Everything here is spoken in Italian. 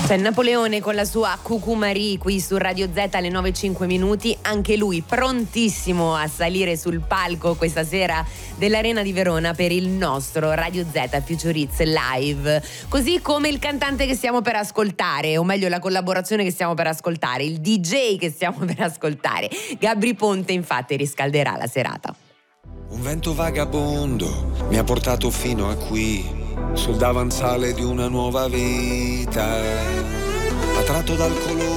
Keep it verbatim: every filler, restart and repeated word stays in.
C'è Napoleone con la sua Cucumari qui su Radio Z alle nove e cinque minuti, anche lui prontissimo a salire sul palco questa sera dell'Arena di Verona per il nostro Radio Z Future Hits Live, così come il cantante che stiamo per ascoltare, o meglio la collaborazione che stiamo per ascoltare, il D J che stiamo per ascoltare. Gabry Ponte infatti riscalderà la serata. Un vento vagabondo mi ha portato fino a qui, sul davanzale di una nuova vita, attratto dal colore